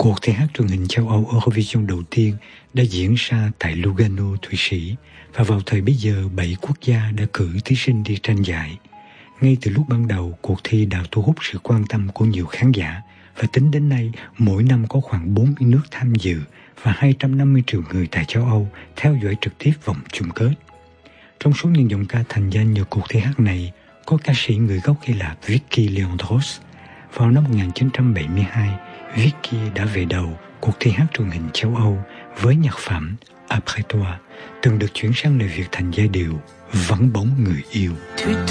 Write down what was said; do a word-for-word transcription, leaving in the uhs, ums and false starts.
Cuộc thi hát truyền hình châu Âu Eurovision đầu tiên đã diễn ra tại Lugano, Thụy Sĩ, và vào thời bấy giờ bảy quốc gia đã cử thí sinh đi tranh giải. Ngay từ lúc ban đầu, cuộc thi đã thu hút sự quan tâm của nhiều khán giả, và tính đến nay, mỗi năm có khoảng bốn mươi nước tham dự và hai trăm năm mươi triệu người tại châu Âu theo dõi trực tiếp vòng chung kết. Trong số những giọng ca thành danh nhờ cuộc thi hát này, có ca sĩ người gốc Hy Lạp Vicky Leandros. Vào năm một nghìn chín trăm bảy mươi hai, Vicky đã về đầu cuộc thi hát truyền hình châu Âu với nhạc phẩm Après toi, từng được chuyển sang lời Việt thành giai điệu Vắng bóng người yêu.